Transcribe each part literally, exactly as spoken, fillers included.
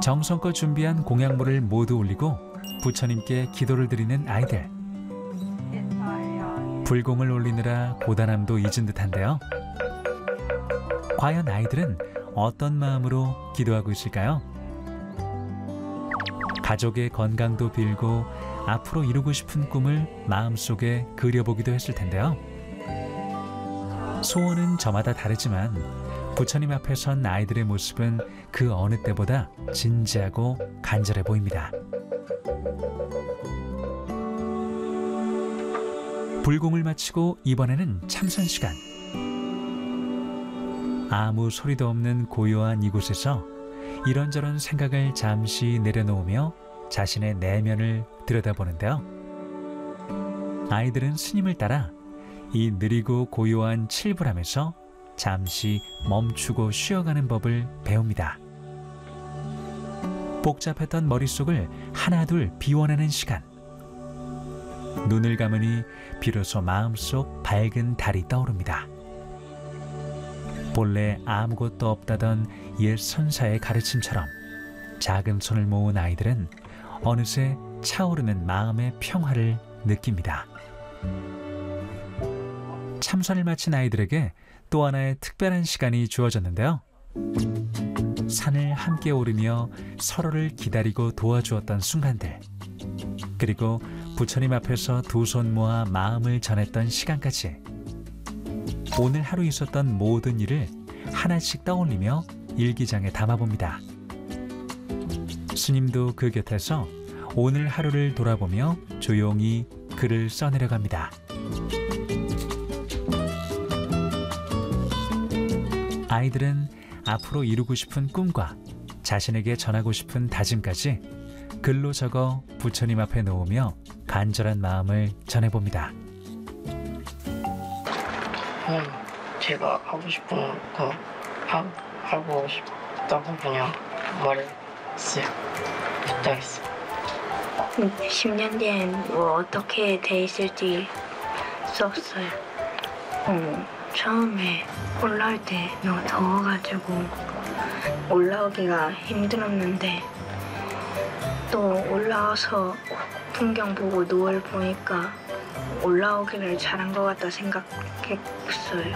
정성껏 준비한 공약물을 모두 올리고 부처님께 기도를 드리는 아이들. 불공을 올리느라 고단함도 잊은 듯한데요. 과연 아이들은 어떤 마음으로 기도하고 있을까요? 가족의 건강도 빌고 앞으로 이루고 싶은 꿈을 마음속에 그려보기도 했을 텐데요. 소원은 저마다 다르지만 부처님 앞에 선 아이들의 모습은 그 어느 때보다 진지하고 간절해 보입니다. 불공을 마치고 이번에는 참선 시간. 아무 소리도 없는 고요한 이곳에서 이런저런 생각을 잠시 내려놓으며 자신의 내면을 들여다보는데요. 아이들은 스님을 따라 이 느리고 고요한 칠불함에서 잠시 멈추고 쉬어가는 법을 배웁니다. 복잡했던 머릿속을 하나둘 비워내는 시간. 눈을 감으니 비로소 마음속 밝은 달이 떠오릅니다. 본래 아무것도 없다던 옛 선사의 가르침처럼 작은 손을 모은 아이들은 어느새 차오르는 마음의 평화를 느낍니다. 참선을 마친 아이들에게 또 하나의 특별한 시간이 주어졌는데요. 산을 함께 오르며 서로를 기다리고 도와주었던 순간들, 그리고 부처님 앞에서 두 손 모아 마음을 전했던 시간까지, 오늘 하루 있었던 모든 일을 하나씩 떠올리며 일기장에 담아봅니다. 스님도 그 곁에서 오늘 하루를 돌아보며 조용히 글을 써내려갑니다. 아이들은 앞으로 이루고 싶은 꿈과 자신에게 전하고 싶은 다짐까지 글로 적어 부처님 앞에 놓으며 간절한 마음을 전해봅니다. 음, 제가 하고 싶은 거 하, 하고 싶다고 그냥 말했어요. 부탁했어요. 십 년 뒤엔 뭐 어떻게 돼 있을지 썼어요. 음, 처음에 올라올 때 너무 더워가지고 올라오기가 힘들었는데 또 올라와서 풍경 보고 노을 보니까 올라오기를 잘한 것 같다 생각했어요.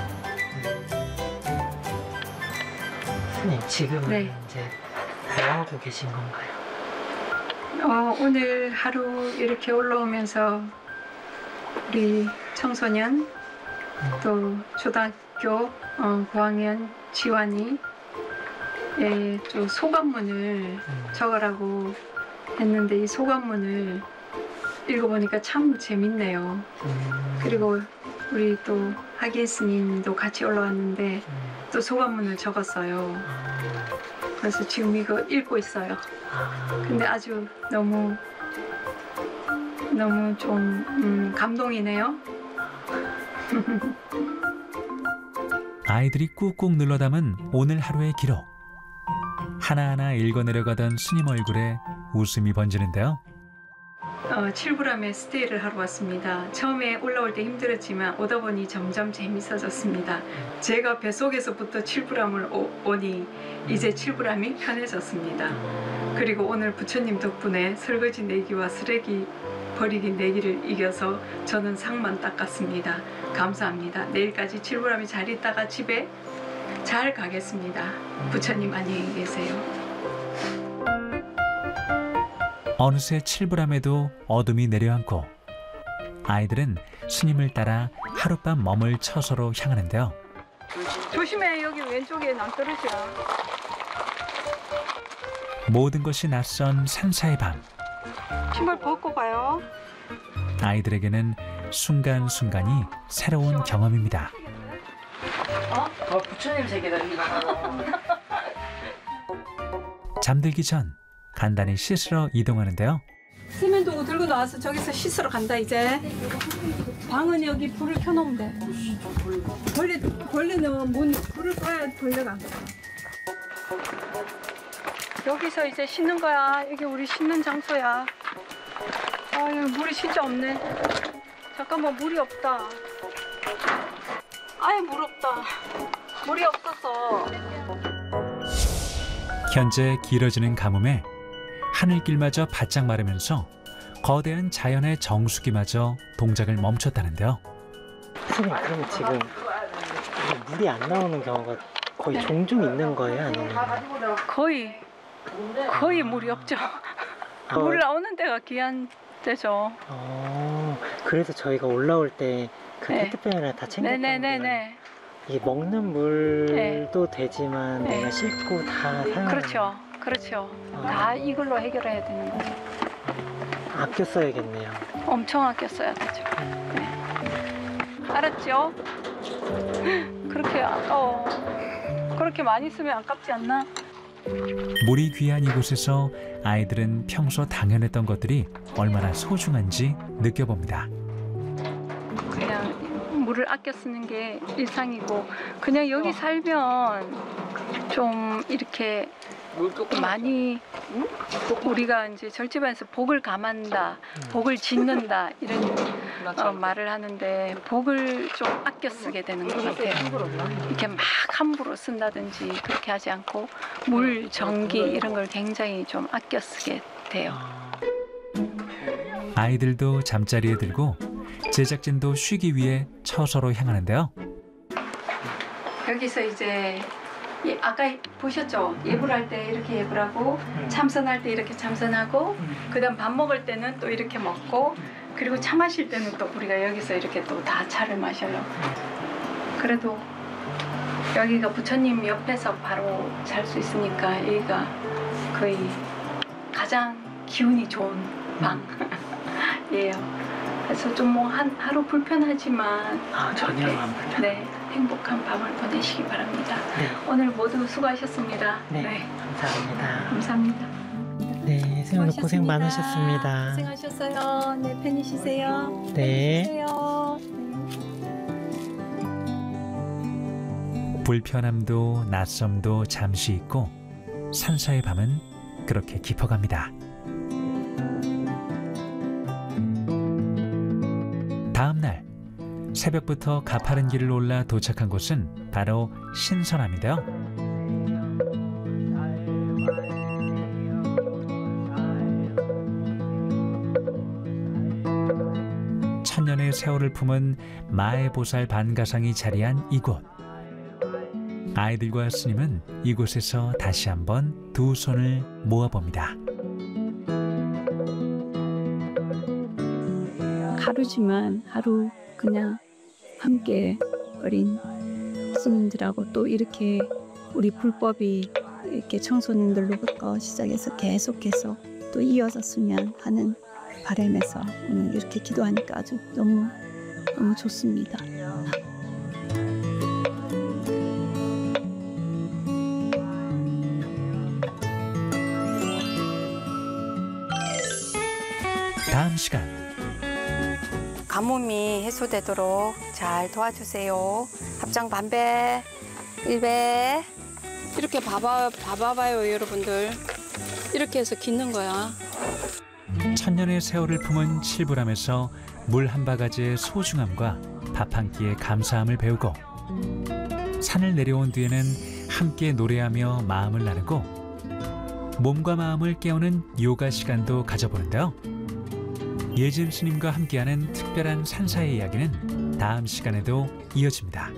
네, 지금은 네. 이제 뭐 하고 계신 건가요? 어, 오늘 하루 이렇게 올라오면서 우리 청소년 또 초등학교 어, 고학년 지환이 예, 좀 소감문을 음. 적으라고 했는데 이 소감문을 읽어보니까 참 재밌네요. 음. 그리고 우리 또 하기 스님도 같이 올라왔는데 음. 또 소감문을 적었어요. 그래서 지금 이거 읽고 있어요. 아. 근데 아주 너무 너무 좀 음, 감동이네요. 아이들이 꾹꾹 눌러 담은 오늘 하루의 기록. 하나하나 읽어내려가던 스님 얼굴에 웃음이 번지는데요. 어, 칠불암에 스테이를 하러 왔습니다. 처음에 올라올 때 힘들었지만 오다 보니 점점 재밌어졌습니다. 제가 뱃속에서부터 칠불암을 오, 오니 이제 칠불암이 편해졌습니다. 그리고 오늘 부처님 덕분에 설거지 내기와 쓰레기 버리기 내기를 이겨서 저는 상만 닦았습니다. 감사합니다. 내일까지 칠불암에 잘 있다가 집에 잘 가겠습니다. 부처님 안녕히 계세요. 어느새 칠불암에도 어둠이 내려앉고 아이들은 스님을 따라 하룻밤 머물 처소로 향하는데요. 조심해. 여기 왼쪽에 낭떠러지야. 모든 것이 낯선 산사의 밤. 신발 벗고 가요. 아이들에게는 순간순간이 새로운 경험입니다. 어? 어, 부처님 세계다 이거. 잠들기 전 간단히 씻으러 이동하는데요. 세면도구 들고 나와서 저기서 씻으러 간다 이제. 방은 여기 불을 켜놓으면 돼. 벌레, 벌레는 문 불을 꺼야 벌레가 안 가. 여기서 이제 씻는 거야. 여기 우리 씻는 장소야. 아유, 물이 진짜 없네. 잠깐만, 물이 없다. 아예 물 없다. 물이 없었어. 현재 길어지는 가뭄에 하늘길마저 바짝 마르면서 거대한 자연의 정수기마저 동작을 멈췄다는데요. 선생님, 그럼 지금 물이 안 나오는 경우가 거의 종종 있는 거예요? 아니면? 거의 거의 물이 없죠. 어, 물 나오는 데가 귀한 데죠. 어, 그래서 저희가 올라올 때 그 네. 페트병이랑 다 챙겼던 거예요. 네네네네. 이게 먹는 물도 되지만 네. 내가 씻고 다 사용하는 그렇죠. 그렇죠. 다 이걸로 해결해야 되는 거죠. 아껴 써야겠네요. 엄청 아껴 써야 되죠. 네. 알았죠? 그렇게 아까워. 그렇게 많이 쓰면 아깝지 않나? 물이 귀한 이곳에서 아이들은 평소 당연했던 것들이 얼마나 소중한지 느껴봅니다. 그냥 물을 아껴 쓰는 게 일상이고, 그냥 여기 살면 좀 이렇게 많이 우리가 이제 절집안에서 복을 감한다, 복을 짓는다 이런 어, 말을 하는데, 복을 좀 아껴 쓰게 되는 것 같아요. 이렇게 막 함부로 쓴다든지 그렇게 하지 않고 물, 전기 이런 걸 굉장히 좀 아껴 쓰게 돼요. 아이들도 잠자리에 들고 제작진도 쉬기 위해 처소로 향하는데요. 여기서 이제 예, 아까 보셨죠? 예불할 때 이렇게 예불하고, 참선할 때 이렇게 참선하고, 그다음 밥 먹을 때는 또 이렇게 먹고, 그리고 차 마실 때는 또 우리가 여기서 이렇게 또 다 차를 마셔요. 그래도 여기가 부처님 옆에서 바로 잘 수 있으니까 여기가 거의 가장 기운이 좋은 방이에요. 그래서 좀 뭐 한 하루 불편하지만 아, 전혀 안 불편. 네, 행복한 밤을 보내시기 바랍니다. 네. 오늘 모두 수고하셨습니다. 네, 감사합니다. 감사합니다. 네, 선생님 오늘 고생 많으셨습니다. 고생하셨어요. 네, 편히 쉬세요. 네. 쉬세요. 불편함도 낯섦도 잠시 잊고 산사의 밤은 그렇게 깊어갑니다. 다음 날 새벽부터 가파른 길을 올라 도착한 곳은 바로 신선함인데요. 천년의 세월을 품은 마애보살 반가상이 자리한 이곳. 아이들과 스님은 이곳에서 다시 한번 두 손을 모아봅니다. 하루지만 하루 그냥 함께 어린 스님들하고 또 이렇게 우리 불법이 이렇게 청소년들로부터 시작해서 계속해서 또 이어졌으면 하는 바람에서 오늘 이렇게 기도하니까 아주 너무 너무 좋습니다. 다음 시간 가뭄이 해소되도록 잘 도와주세요. 합장 반배, 일배. 이렇게 봐봐, 봐봐봐요 여러분들. 이렇게 해서 깃는 거야. 천년의 세월을 품은 칠불암에서 물 한 바가지의 소중함과 밥 한 끼의 감사함을 배우고, 산을 내려온 뒤에는 함께 노래하며 마음을 나누고 몸과 마음을 깨우는 요가 시간도 가져보는데요. 예진 스님과 함께하는 특별한 산사의 이야기는 다음 시간에도 이어집니다.